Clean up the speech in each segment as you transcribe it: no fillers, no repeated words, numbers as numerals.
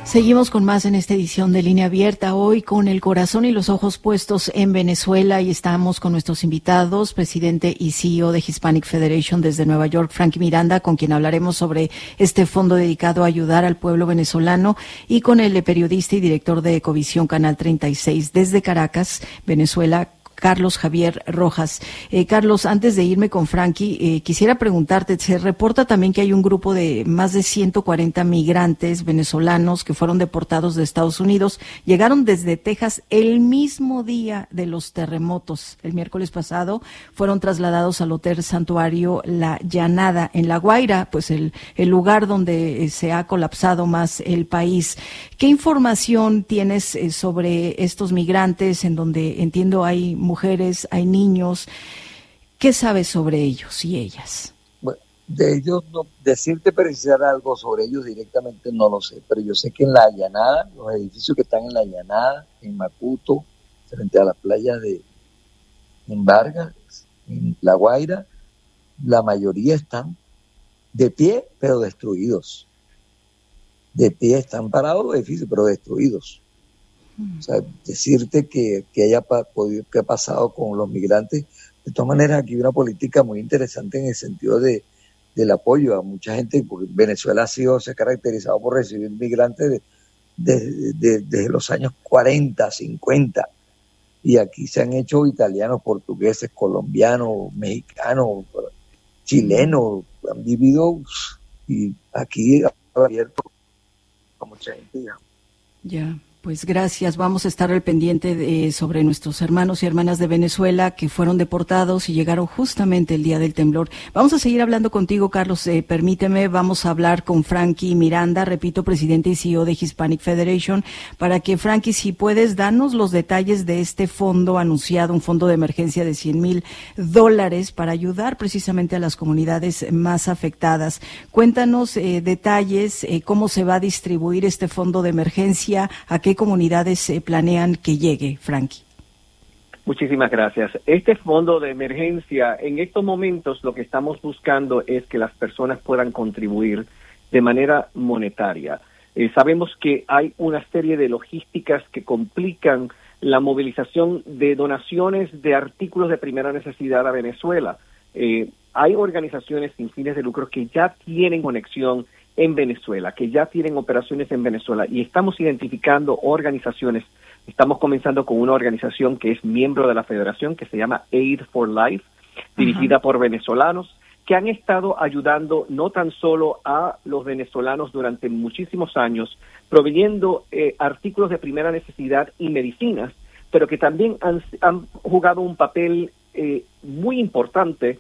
Seguimos con más en esta edición de Línea Abierta, hoy con el corazón y los ojos puestos en Venezuela, y estamos con nuestros invitados, presidente y CEO de Hispanic Federation desde Nueva York, Frankie Miranda, con quien hablaremos sobre este fondo dedicado a ayudar al pueblo venezolano, y con el periodista y director de Ecovisión Canal 36 desde Caracas, Venezuela, Carlos Javier Rojas. Carlos, antes de irme con Frankie, quisiera preguntarte, se reporta también que hay un grupo de más de 140 migrantes venezolanos que fueron deportados de Estados Unidos, llegaron desde Texas el mismo día de los terremotos. El miércoles pasado fueron trasladados al Hotel Santuario La Llanada en La Guaira, pues el lugar donde se ha colapsado más el país. ¿Qué información tienes sobre estos migrantes, en donde entiendo hay mujeres, hay niños? ¿Qué sabes sobre ellos y ellas? Bueno, de ellos, no, decirte precisar algo sobre ellos directamente no lo sé, pero yo sé que en La Llanada, los edificios que están en La Llanada, en Macuto, frente a la playa en Vargas, en La Guaira, la mayoría están de pie, pero destruidos. De pie están parados los edificios, pero destruidos. O sea, decirte que ha pasado con los migrantes. De todas maneras, aquí hay una política muy interesante en el sentido del apoyo a mucha gente, porque Venezuela se ha caracterizado por recibir migrantes desde los años 40, 50, y aquí se han hecho italianos, portugueses, colombianos, mexicanos, chilenos, han vivido, y aquí ha abierto a mucha gente, digamos. Ya. Pues gracias. Vamos a estar al pendiente sobre nuestros hermanos y hermanas de Venezuela que fueron deportados y llegaron justamente el día del temblor. Vamos a seguir hablando contigo, Carlos. Permíteme, vamos a hablar con Frankie Miranda, repito, presidente y CEO de Hispanic Federation, para que, Frankie, si puedes, danos los detalles de este fondo anunciado, un fondo de emergencia de $100,000 para ayudar precisamente a las comunidades más afectadas. Cuéntanos detalles, cómo se va a distribuir este fondo de emergencia, a qué comunidades planean que llegue, Frankie. Muchísimas gracias. Este fondo de emergencia, en estos momentos lo que estamos buscando es que las personas puedan contribuir de manera monetaria. Sabemos que hay una serie de logísticas que complican la movilización de donaciones de artículos de primera necesidad a Venezuela. Hay organizaciones sin fines de lucro que ya tienen conexión en Venezuela, que ya tienen operaciones en Venezuela, y estamos identificando organizaciones. Estamos comenzando con una organización que es miembro de la federación, que se llama Aid for Life, dirigida por venezolanos, que han estado ayudando no tan solo a los venezolanos durante muchísimos años, proveyendo artículos de primera necesidad y medicinas, pero que también han jugado un papel muy importante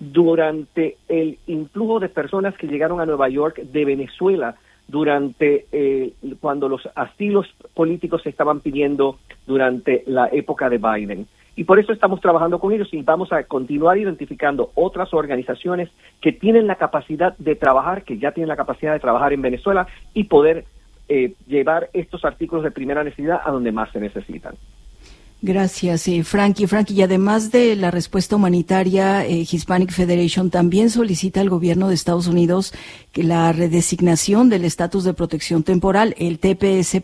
durante el influjo de personas que llegaron a Nueva York de Venezuela durante cuando los asilos políticos se estaban pidiendo durante la época de Biden. Y por eso estamos trabajando con ellos, y vamos a continuar identificando otras organizaciones que tienen la capacidad de trabajar, que ya tienen la capacidad de trabajar en Venezuela y poder llevar estos artículos de primera necesidad a donde más se necesitan. Gracias, Frankie. Y además de la respuesta humanitaria, Hispanic Federation también solicita al gobierno de Estados Unidos que la redesignación del estatus de protección temporal, el TPS,